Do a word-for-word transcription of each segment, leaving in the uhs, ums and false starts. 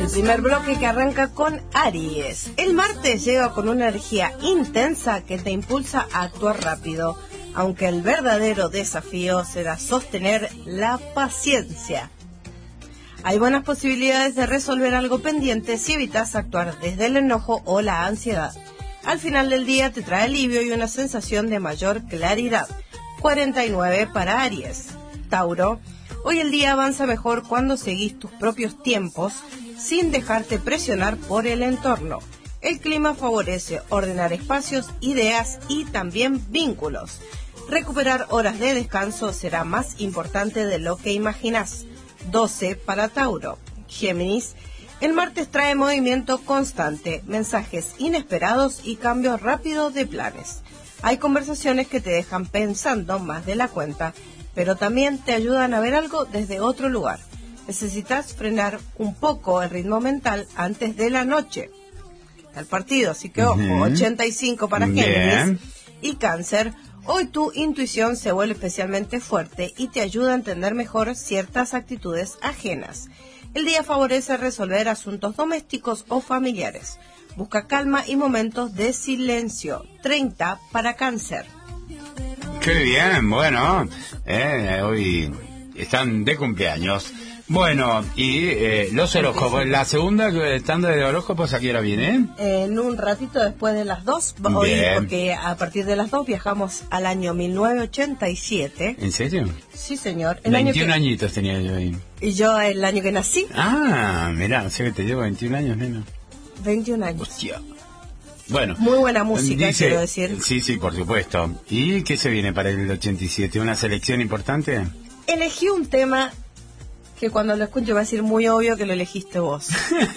Primer bloque que arranca con Aries. El martes llega con una energía intensa que te impulsa a actuar rápido, aunque el verdadero desafío será sostener la paciencia. Hay buenas posibilidades de resolver algo pendiente si evitas actuar desde el enojo o la ansiedad. Al final del día te trae alivio y una sensación de mayor claridad. cuarenta y nueve para Aries. Tauro. Hoy el día avanza mejor cuando seguís tus propios tiempos sin dejarte presionar por el entorno. El clima favorece ordenar espacios, ideas y también vínculos. Recuperar horas de descanso será más importante de lo que imaginás. doce para Tauro. Géminis. El martes trae movimiento constante, mensajes inesperados y cambios rápidos de planes. Hay conversaciones que te dejan pensando más de la cuenta, pero también te ayudan a ver algo desde otro lugar. Necesitas frenar un poco el ritmo mental antes de la noche. Está el partido, así que ojo, uh-huh. ochenta y cinco para Géminis. Bien. Y Cáncer, hoy tu intuición se vuelve especialmente fuerte y te ayuda a entender mejor ciertas actitudes ajenas. El día favorece resolver asuntos domésticos o familiares. Busca calma y momentos de silencio. treinta para Cáncer. Qué bien, bueno, eh, hoy están de cumpleaños. Bueno, y eh, los horóscopos, la segunda tanda de horóscopos, ¿a qué hora viene? En un ratito después de las dos, hoy, porque a partir de las dos viajamos al año mil novecientos ochenta y siete. ¿En serio? Sí, señor. El veintiún año que... añitos tenía yo ahí. ¿Y yo el año que nací? Ah, mirá, o sea que te llevo veintiún años, nena. veintiún años. Hostia. Bueno. Muy buena música, dice, quiero decir. Sí, sí, por supuesto. ¿Y qué se viene para el ochenta y siete? ¿Una selección importante? Elegí un tema que cuando lo escuche va a decir muy obvio que lo elegiste vos.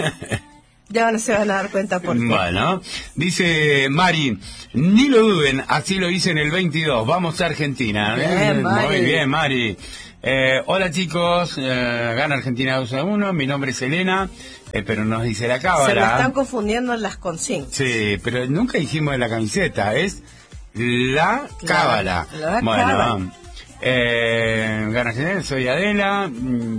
Ya no se van a dar cuenta por qué. Bueno, dice Mari, ni lo duden, así lo hice en el veintidós. Vamos a Argentina. Bien, ¿eh? Mari. Muy bien, Mari. Eh, hola chicos, eh, gana Argentina dos a uno. Mi nombre es Elena, eh, pero nos dice la cábala. Se me están confundiendo en las consignas. Sí, pero nunca dijimos de la camiseta, es la cábala. La bueno, cábala. Eh, gana Argentina, soy Adela.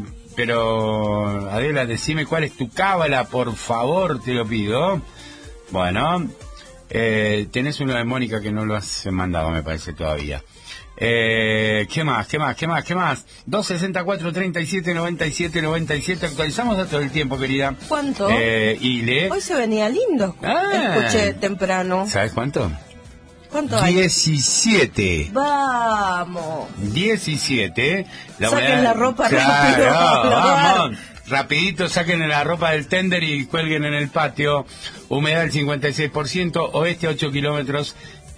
Pero, Adela, decime cuál es tu cábala, por favor, te lo pido. Bueno, eh, tenés uno de Mónica que no lo has mandado, me parece, todavía. Eh, ¿Qué más? ¿Qué más? ¿Qué más? ¿Qué más? dos sesenta y cuatro, treinta y siete, noventa y siete, noventa y siete. Actualizamos datos del tiempo, querida. ¿Cuánto? Eh, y le... Hoy se venía lindo. Ah, escuché temprano. ¿Sabes cuánto? ¿Cuánto hay? diecisiete. Vamos. diecisiete. La Saquen voy a... la ropa claro, rápido. Vamos. Rapidito, saquen la ropa del tender y cuelguen en el patio. Humedad del cincuenta y seis por ciento. Oeste a ocho kilómetros.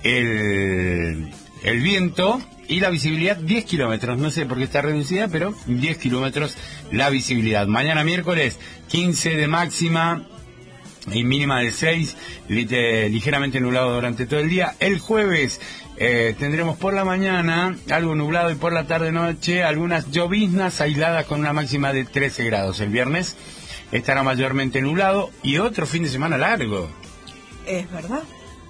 El, el viento. Y la visibilidad diez kilómetros. No sé por qué está reducida, pero diez kilómetros la visibilidad. Mañana miércoles, quince de máxima. Y mínima de seis, ligeramente nublado durante todo el día. El jueves eh, tendremos por la mañana algo nublado y por la tarde-noche algunas lloviznas aisladas con una máxima de trece grados. El viernes estará mayormente nublado y otro fin de semana largo. Es verdad.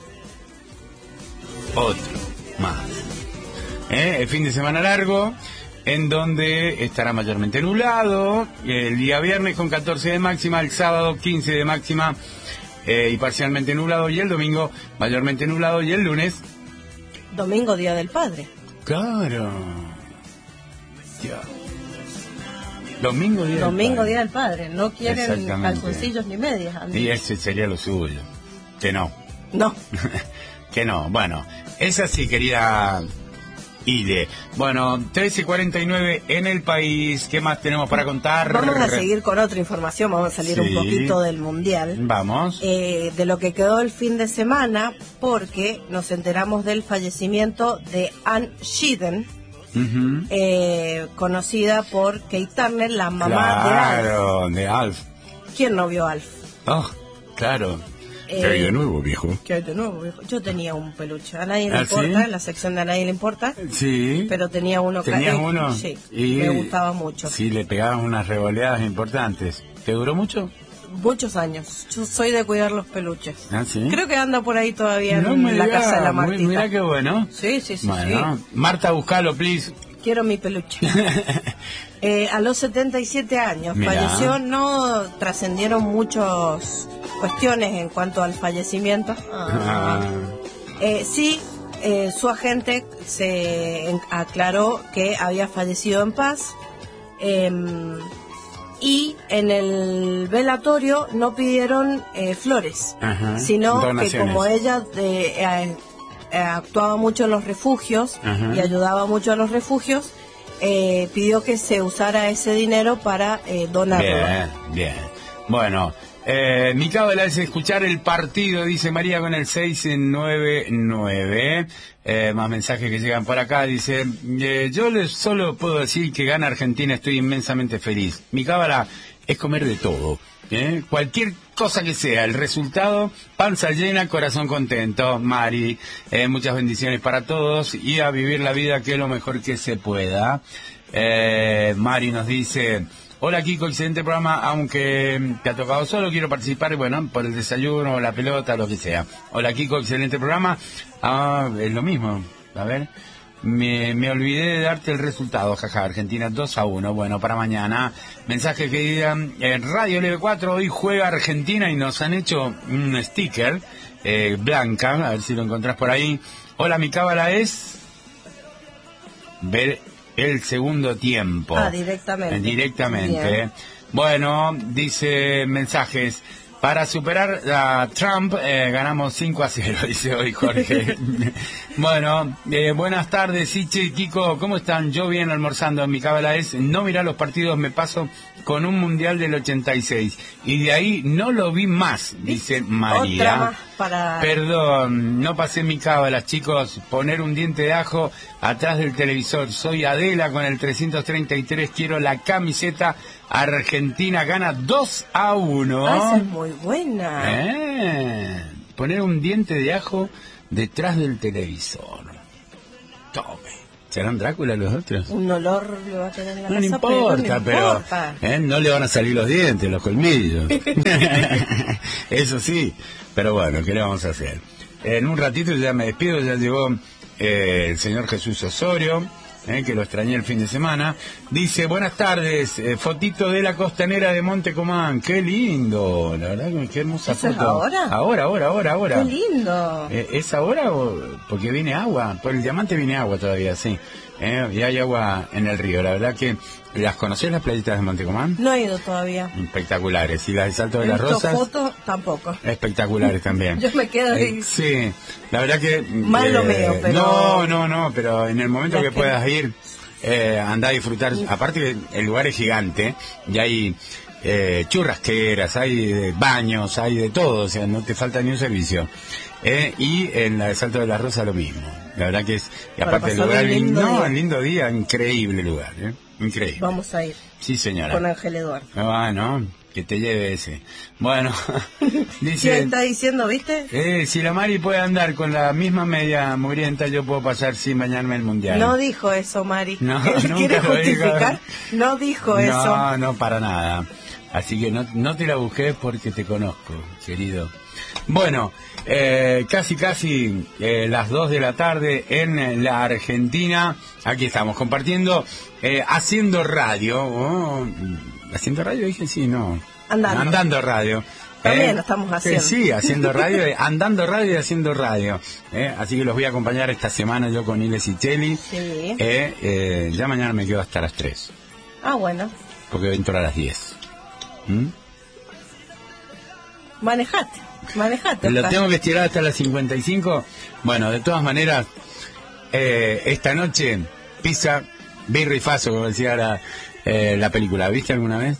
Otro más. ¿Eh? El fin de semana largo, en donde estará mayormente nublado, el día viernes con catorce de máxima, el sábado quince de máxima eh, y parcialmente nublado, y el domingo mayormente nublado, y el lunes... Domingo, Día del Padre. Claro. Ya. Domingo, Día Domingo, del Padre. Día del Padre. No quieren calzoncillos ni medias. Andy. Y ese sería lo suyo. Que no. No. Que no. Bueno, es así, querida... Ile. Bueno, trece cuarenta y nueve en el país. ¿Qué más tenemos para contar? Vamos a seguir con otra información. Vamos a salir sí. un poquito del mundial. Vamos. Eh, de lo que quedó el fin de semana, porque nos enteramos del fallecimiento de Anne Shiden, uh-huh. eh, conocida por Kate Turner, la mamá claro, de Alf. de Alf. ¿Quién no vio Alf? Oh, claro. ¿Qué hay de nuevo, viejo? ¿Qué hay de nuevo, viejo? Yo tenía un peluche. A nadie le ¿Ah, importa, sí? en la sección de A nadie le importa. Sí. Pero tenía uno que... ¿Tenías uno? Sí, y me gustaba mucho. Sí, le pegaban unas revoleadas importantes. ¿Te duró mucho? Muchos años. Yo soy de cuidar los peluches. ¿Ah, sí? Creo que anda por ahí todavía no en me la diga, casa de la Martita. Mira qué bueno. Sí, sí, sí. Bueno, sí. Marta, buscalo, please. quiero mi peluche. eh, a los setenta y siete años Mirá. falleció, no trascendieron muchas cuestiones en cuanto al fallecimiento. Ah. Eh, sí, eh, su agente se en- aclaró que había fallecido en paz. Eh, y en el velatorio no pidieron eh, flores, Ajá. sino Donaciones. que como ella eh, eh, eh, actuaba mucho en los refugios Ajá. y ayudaba mucho a los refugios, eh, pidió que se usara ese dinero para eh, donarlo. Bien, bien. Bueno, eh, mi cábala es escuchar el partido, dice María con el seis nueve nueve. Eh, más mensajes que llegan por acá. Dice, eh, yo les solo puedo decir que gana Argentina, estoy inmensamente feliz. Mi cábala es comer de todo. ¿eh? Cualquier cosa que sea, el resultado, panza llena, corazón contento. Mari, eh, muchas bendiciones para todos y a vivir la vida que es lo mejor que se pueda. Eh, Mari nos dice... Hola Kiko, excelente programa, aunque te ha tocado solo, quiero participar, bueno, por el desayuno, la pelota, lo que sea. Hola Kiko, excelente programa. Ah, es lo mismo, a ver. Me, me olvidé de darte el resultado, jaja, Argentina dos a uno, bueno, para mañana. Mensaje que digan, en Radio L B cuatro, hoy juega Argentina y nos han hecho un sticker, eh, blanca, a ver si lo encontrás por ahí. Hola, mi cábala es... ver el segundo tiempo. Ah, directamente. Eh, Directamente. Bien. Bueno, dice mensajes. Para superar a Trump, eh, ganamos cinco a cero, dice hoy Jorge. Bueno, eh, buenas tardes, Ichi, Kiko, ¿cómo están? Yo bien almorzando. Mi cábala es no mirar los partidos, me paso con un mundial del ochenta y seis. Y de ahí no lo vi más, dice María. Otra más para... Perdón, no pasé mi cábala, chicos. Poner un diente de ajo atrás del televisor. Soy Adela con el trescientos treinta y tres. Quiero la camiseta. Argentina gana dos a uno. Ah, esa es muy buena. Eh, poner un diente de ajo detrás del televisor. Tome. ¿Serán Drácula los otros? Un olor le va a tener en la No, casa, no importa, pero, pero, no importa. ¿eh? No le van a salir los dientes, los colmillos. Eso sí, pero bueno, ¿qué le vamos a hacer? En un ratito ya me despido, ya llegó eh, el señor Jesús Osorio, eh, que lo extrañé el fin de semana. Dice, buenas tardes, eh, fotito de la costanera de Monte Comán, qué lindo, la verdad que qué hermosa ¿Eso es foto. ahora? Ahora, ahora, ahora, ahora. Qué lindo. Eh, ¿Es ahora o porque viene agua? Por el diamante viene agua todavía, sí. Eh, y hay agua en el río. La verdad que, ¿las conocés las playitas de Montecomán? No he ido todavía. Espectaculares. Y las de Salto de He las visto Rosas, fotos tampoco. espectaculares también. Yo me quedo ahí. Eh, sí, la verdad que... Mal lo mío, pero- No, no, no, pero en el momento Las que que- puedas ir, eh, andá a disfrutar. Aparte que el lugar es gigante y hay... Eh, churrasqueras, hay eh, baños, hay de todo, o sea, no te falta ni un servicio. Eh, y en la de Salto de la Rosa lo mismo. La verdad que es, y Para aparte el pasar lugar, un lindo no, día. lindo día, increíble lugar, ¿eh? Increíble. Vamos a ir Sí, señora. con Ángel Eduardo. Ah, no, que te lleve ese. Bueno, ¿Qué dice, está diciendo, viste? eh, si la Mari puede andar con la misma media mugrienta, yo puedo pasar sin bañarme el mundial. No dijo eso, Mari. No, Él nunca quiere lo dijo. justificar. No dijo eso. No, no, para nada. Así que no, no te la busques porque te conozco, querido. Bueno, eh, casi casi eh, las dos de la tarde en la Argentina. Aquí estamos compartiendo, eh, haciendo radio. Oh, ¿haciendo radio? Dije sí, no. Andando. Andando radio. También lo estamos haciendo. Eh, sí, haciendo radio, eh, andando radio y haciendo radio. Eh, así que los voy a acompañar esta semana yo con Iles y Cheli. Sí. Eh, eh, ya mañana me quedo hasta las tres, Ah, bueno. porque entro a las diez. ¿Mm? Manejate. Manejate. Lo Oscar. tengo que estirar hasta las cincuenta y cinco. Bueno, de todas maneras, eh, esta noche, pizza, birra y faso, como decía la, eh, la película. ¿Viste alguna vez?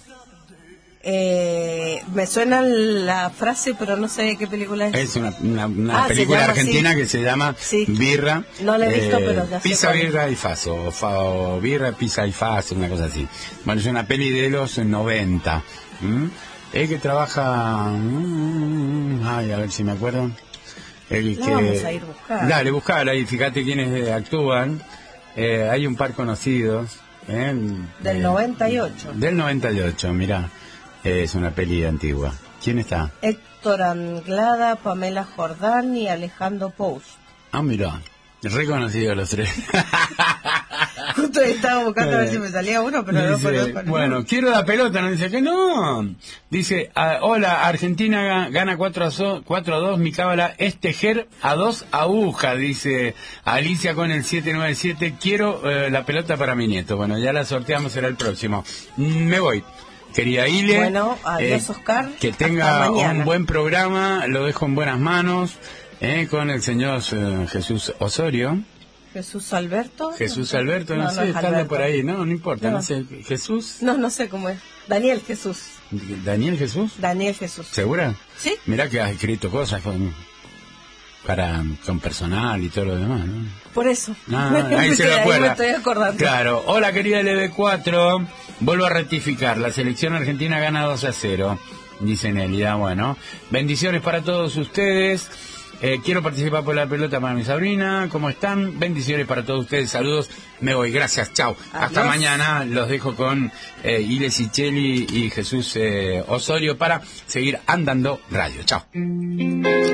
Eh, me suena la frase, pero no sé de qué película es. Es una, una, una Ah, se película llama argentina así. que se llama Sí. Birra. No la he visto, eh, pero ya sé Pizza, cuál es. birra y faso. O, fa- o birra, pizza y faso, una cosa así. Bueno, es una peli de los noventa. ¿Mm? El que trabaja... mm, ay, a ver si me acuerdo. El La que... vamos a ir buscar. Dale, buscala y fíjate quiénes eh, actúan. Eh, hay un par conocidos. ¿eh? Del Eh, noventa y ocho. Del noventa y ocho, mirá. Eh, es una peli antigua. ¿Quién está? Héctor Anglada, Pamela Jordán y Alejandro Pous. Ah, mirá. Reconocido los tres. justo estaba buscando a ver si me salía uno, pero no dice, por bueno, quiero la pelota, nos dice que no. Dice, ah, hola, Argentina gana cuatro a dos, mi cábala es tejer a dos agujas, dice Alicia con el siete nueve siete, quiero eh, la pelota para mi nieto. Bueno, ya la sorteamos, será el próximo. Me voy. Querida Ile, bueno, adiós, eh, Oscar. Que tenga un buen programa, lo dejo en buenas manos, eh, con el señor eh, Jesús Osorio. Jesús Alberto. Jesús Alberto, no, no sé, no está por ahí, no, no importa, no. no sé. Jesús. No, no sé cómo es. Daniel Jesús. ¿Daniel Jesús? Daniel Jesús. ¿Segura? Sí. Mirá que has escrito cosas con, para, con personal y todo lo demás, ¿no? Por eso. Ah, ahí se lo acuerda. Ahí me estoy acordando. Claro. Hola, querida L B cuatro. Vuelvo a rectificar. La selección argentina gana dos a cero. Dice Nelida. Bueno, bendiciones para todos ustedes. Eh, quiero participar por la pelota para mi sobrina. ¿Cómo están? Bendiciones para todos ustedes. Saludos. Me voy. Gracias. Chao. Hasta mañana. Los dejo con eh, Ile Sicheli y Jesús eh, Osorio para seguir andando radio. Chao.